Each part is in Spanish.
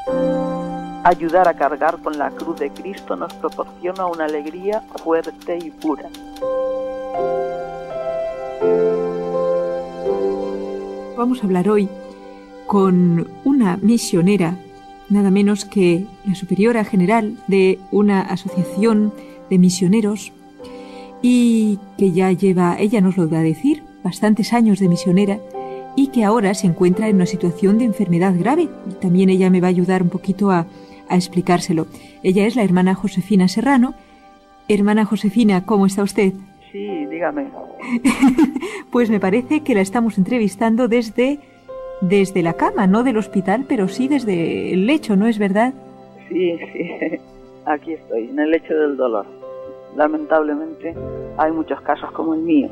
Ayudar a cargar con la cruz de Cristo nos proporciona una alegría fuerte y pura. Vamos a hablar hoy con una misionera, nada menos que la superiora general de una asociación de misioneros, y que ya lleva, ella nos lo va a decir, bastantes años de misionera, y que ahora se encuentra en una situación de enfermedad grave. También ella me va a ayudar un poquito a explicárselo. Ella es la hermana Josefina Serrano. Hermana Josefina, ¿cómo está usted? Sí, dígame. Pues me parece que la estamos entrevistando desde la cama, no del hospital, pero sí desde el lecho, ¿no es verdad? Sí, aquí estoy, en el lecho del dolor. Lamentablemente hay muchos casos como el mío.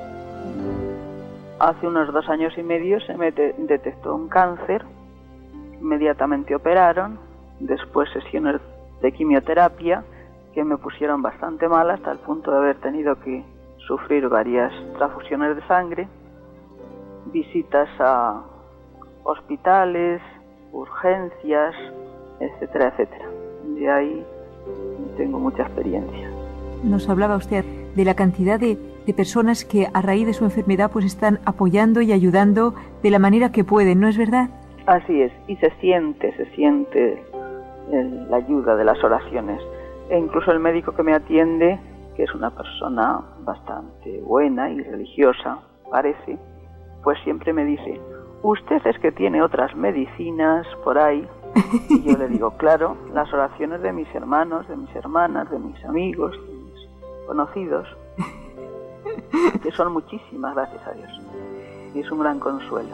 Hace unos 2 años y medio se me detectó un cáncer, inmediatamente operaron, después sesiones de quimioterapia que me pusieron bastante mal hasta el punto de haber tenido que sufrir varias transfusiones de sangre, visitas a hospitales, urgencias, etcétera, etcétera. De ahí tengo mucha experiencia. Nos hablaba usted de la cantidad de personas que a raíz de su enfermedad pues están apoyando y ayudando de la manera que pueden, ¿no es verdad? Así es, y se siente la ayuda de las oraciones. E incluso el médico que me atiende, que es una persona bastante buena y religiosa, parece, pues siempre me dice: usted es que tiene otras medicinas por ahí. Y yo le digo, claro, las oraciones de mis hermanos, de mis hermanas, de mis amigos, de mis conocidos, que son muchísimas, gracias a Dios, y es un gran consuelo.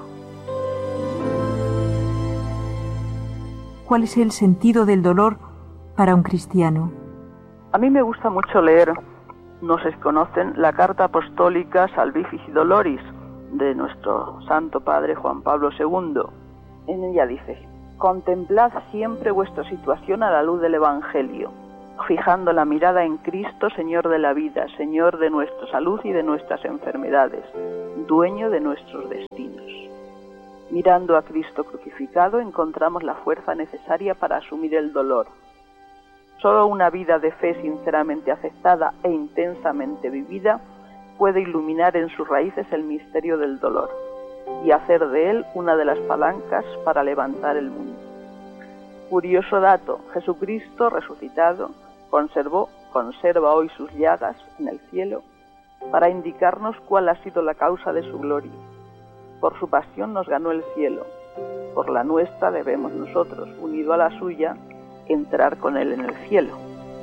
¿Cuál es el sentido del dolor para un cristiano? A mí me gusta mucho leer, no sé si conocen, la Carta Apostólica Salvifici Doloris de nuestro Santo Padre Juan Pablo II. En ella dice: contemplad siempre vuestra situación a la luz del Evangelio, fijando la mirada en Cristo, Señor de la vida, Señor de nuestra salud y de nuestras enfermedades, dueño de nuestros destinos. Mirando a Cristo crucificado encontramos la fuerza necesaria para asumir el dolor. Solo una vida de fe sinceramente aceptada e intensamente vivida puede iluminar en sus raíces el misterio del dolor y hacer de él una de las palancas para levantar el mundo. Curioso dato: Jesucristo resucitado conserva hoy sus llagas en el cielo para indicarnos cuál ha sido la causa de su gloria. Por su pasión nos ganó el cielo, por la nuestra debemos nosotros, unido a la suya, entrar con él en el cielo.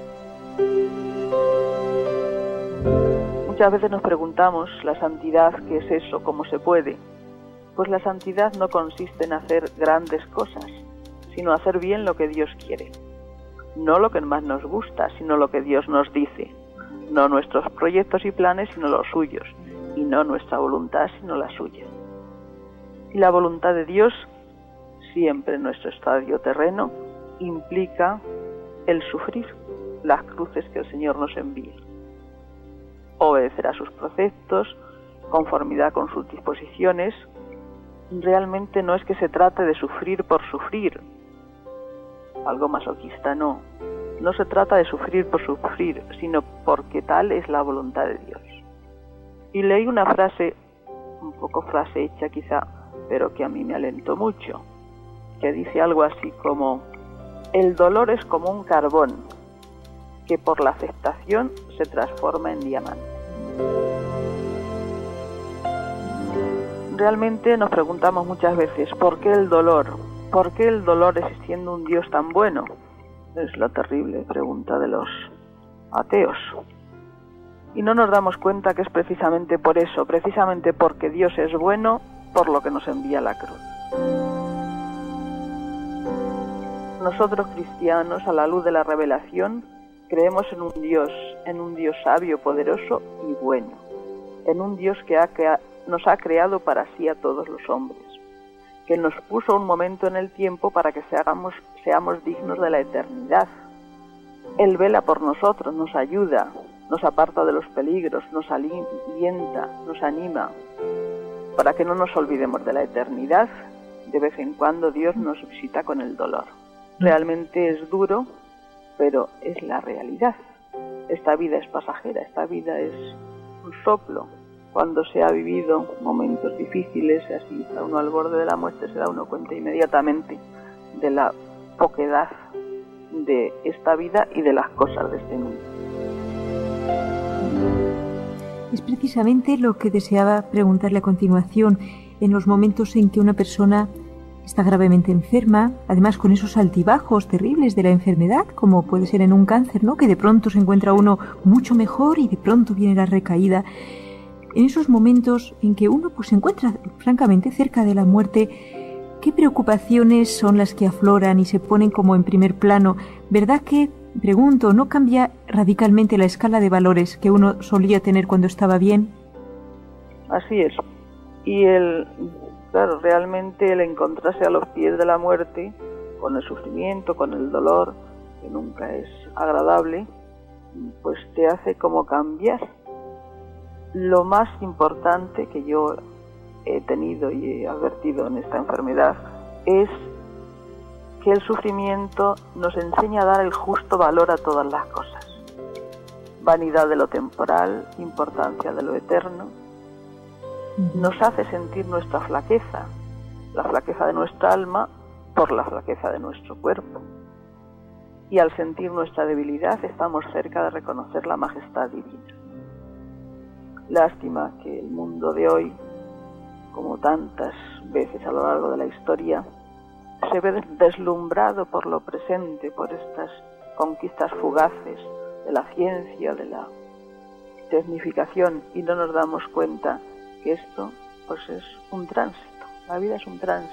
Muchas veces nos preguntamos, ¿la santidad qué es eso? ¿Cómo se puede? Pues la santidad no consiste en hacer grandes cosas, sino hacer bien lo que Dios quiere. No lo que más nos gusta, sino lo que Dios nos dice. No nuestros proyectos y planes, sino los suyos. Y no nuestra voluntad, sino la suya. Y la voluntad de Dios, siempre en nuestro estadio terreno, implica el sufrir las cruces que el Señor nos envía. Obedecer a sus preceptos, conformidad con sus disposiciones. Realmente no es que se trate de sufrir por sufrir, algo masoquista, no se trata de sufrir por sufrir, sino porque tal es la voluntad de Dios. Y leí una frase, un poco frase hecha quizá, pero que a mí me alentó mucho, que dice algo así como: el dolor es como un carbón que por la aceptación se transforma en diamante. Realmente nos preguntamos muchas veces, ¿por qué el dolor? ¿Por qué el dolor existiendo un Dios tan bueno? Es la terrible pregunta de los ateos. Y no nos damos cuenta que es precisamente por eso, precisamente porque Dios es bueno, por lo que nos envía la cruz. Nosotros cristianos, a la luz de la revelación, creemos en un Dios sabio, poderoso y bueno, en un Dios que nos ha creado para sí a todos los hombres, que nos puso un momento en el tiempo para que seamos dignos de la eternidad. Él vela por nosotros, nos ayuda, nos aparta de los peligros, nos alienta, nos anima. Para que no nos olvidemos de la eternidad, de vez en cuando Dios nos visita con el dolor. Realmente es duro, pero es la realidad. Esta vida es pasajera, esta vida es un soplo. Cuando se ha vivido momentos difíciles, así está uno al borde de la muerte, se da uno cuenta inmediatamente de la poquedad de esta vida y de las cosas de este mundo. Es precisamente lo que deseaba preguntarle a continuación. En los momentos en que una persona está gravemente enferma, además con esos altibajos terribles de la enfermedad, como puede ser en un cáncer, ¿no?, que de pronto se encuentra uno mucho mejor y de pronto viene la recaída. En esos momentos en que uno pues se encuentra francamente cerca de la muerte, ¿qué preocupaciones son las que afloran y se ponen como en primer plano? ¿Verdad que, pregunto, no cambia radicalmente la escala de valores que uno solía tener cuando estaba bien? Así es. Y claro, realmente el encontrarse a los pies de la muerte, con el sufrimiento, con el dolor, que nunca es agradable, pues te hace como cambiar. Lo más importante que yo he tenido y he advertido en esta enfermedad es que el sufrimiento nos enseña a dar el justo valor a todas las cosas. Vanidad de lo temporal, importancia de lo eterno. Nos hace sentir nuestra flaqueza, la flaqueza de nuestra alma por la flaqueza de nuestro cuerpo. Y al sentir nuestra debilidad estamos cerca de reconocer la majestad divina. Lástima que el mundo de hoy, como tantas veces a lo largo de la historia, se ve deslumbrado por lo presente, por estas conquistas fugaces de la ciencia, de la tecnificación, y no nos damos cuenta que esto pues es un tránsito, la vida es un tránsito.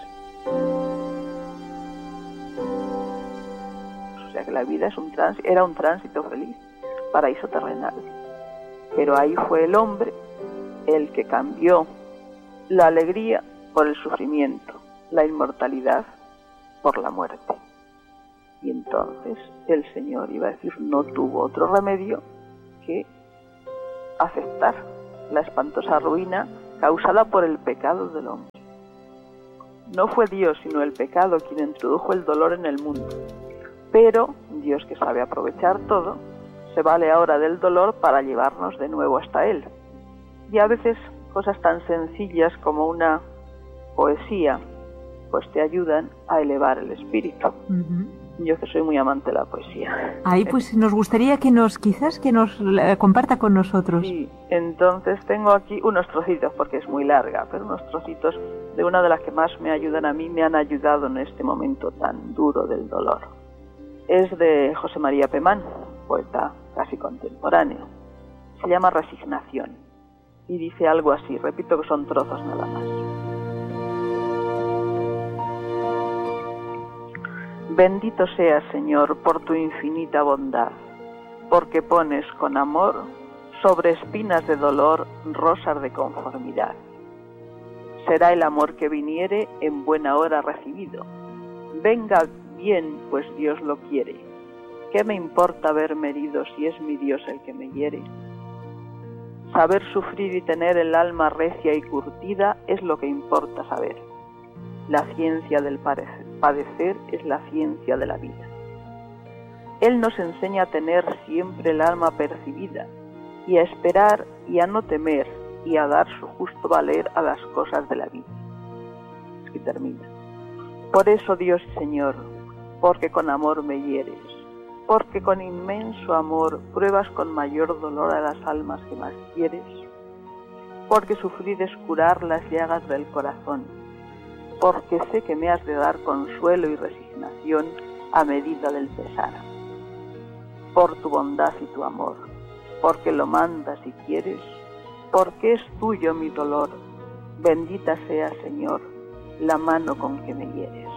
O sea que la vida es era un tránsito feliz, paraíso terrenal. Pero ahí fue el hombre el que cambió la alegría por el sufrimiento, la inmortalidad por la muerte. Y entonces el Señor, iba a decir, no tuvo otro remedio que aceptar la espantosa ruina causada por el pecado del hombre. No fue Dios, sino el pecado quien introdujo el dolor en el mundo. Pero Dios, que sabe aprovechar todo, se vale ahora del dolor para llevarnos de nuevo hasta Él. Y a veces cosas tan sencillas como una poesía, pues te ayudan a elevar el espíritu. Yo que soy muy amante de la poesía. Ahí pues nos gustaría que nos comparta con nosotros. Sí, entonces tengo aquí unos trocitos, porque es muy larga, pero unos trocitos de una de las que más me ayudan a mí, me han ayudado en este momento tan duro del dolor. Es de José María Pemán, poeta casi contemporáneo. Se llama Resignación y dice algo así, repito que son trozos nada más. Bendito seas, Señor, por tu infinita bondad, porque pones con amor sobre espinas de dolor rosas de conformidad. Será el amor que viniere en buena hora recibido. Venga bien, pues Dios lo quiere. ¿Qué me importa verme herido si es mi Dios el que me hiere? Saber sufrir y tener el alma recia y curtida es lo que importa saber. La ciencia del padecer es la ciencia de la vida. Él nos enseña a tener siempre el alma percibida y a esperar y a no temer y a dar su justo valer a las cosas de la vida. Y termina. Por eso, Dios y Señor, porque con amor me hieres, porque con inmenso amor pruebas con mayor dolor a las almas que más quieres, porque sufrir es curar las llagas del corazón, porque sé que me has de dar consuelo y resignación a medida del pesar. Por tu bondad y tu amor, porque lo mandas y quieres, porque es tuyo mi dolor, bendita sea, Señor, la mano con que me hieres.